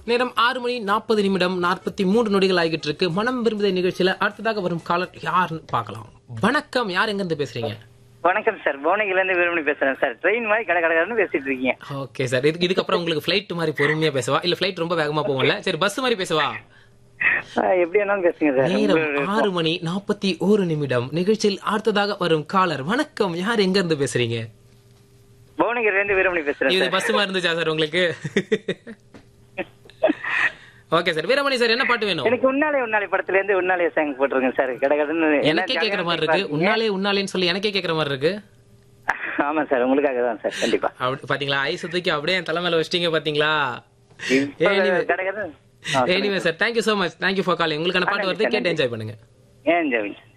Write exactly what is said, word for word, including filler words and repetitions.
நேரம் ஆறு மணி நாற்பது நிமிடம் நாற்பத்தி மூன்று நொடிகள் ஆகிட்டு இருக்கு. மனம் விரும்புத நிகழ்ச்சியில அடுத்ததாக வரும் காலர் யாருன்னு பார்க்கலாம். வணக்கம், யார் எங்க இருந்து பேசுறீங்க? வணக்கம் சார், புவனகிரில இருந்து வீரமணி பேசுறேன் சார். ட்ரெயின் மாதிரி கடை கடை பேசிட்டு இருக்கீங்க. ஓகே சார், இதுக்கு இதுக்கப்புறம் உங்களுக்கு ஃபிளைட் மாதிரி பொறுமையா பேசவா இல்ல ஃபிளைட் ரொம்ப வேகமா போகும்ல? சரி, பஸ் மாதிரி பேசவா? எப்படி வேணாலும் பேசுங்க சார். நேரம் ஆறு மணி நாற்பத்தி ஒரு நிமிடம். நிகழ்ச்சியில் அடுத்ததாக வரும் காலர் வணக்கம், யார் எங்க இருந்து பேசுறீங்க? புவனகிரில இருந்து வீரமணி பேசுறேன். இது பஸ் மாதிரி இருந்துச்சா சார் உங்களுக்கு? ஓகே சார், வீரமணி சார், என்ன பாட்டு வேணும்? எனக்கு உன்னாலே உன்னாலே படத்துல இருந்து உன்னாலே சாங் போட்டுருக்கேன் சார். கடை கடன் எனக்கே கேக்குற மாதிரி இருக்கு. உன்னாலே உன்னாலேன்னு சொல்லி எனக்கே கேக்குற மாதிரி இருக்கு. ஆமா சார், உங்களுக்காக தான் சார். கண்டிப்பா. பாத்தீங்களா, ஐஸ் தூக்கி அப்படியே என் தலைமையில வச்சிட்டீங்க பாத்தீங்களா? கடை கடன். Anyway sir, thank you so much, thank you for calling. உங்களுக்கான பாட்டு வருது, கேட்டு என்ஜாய் பண்ணுங்க. என்ஜாய்.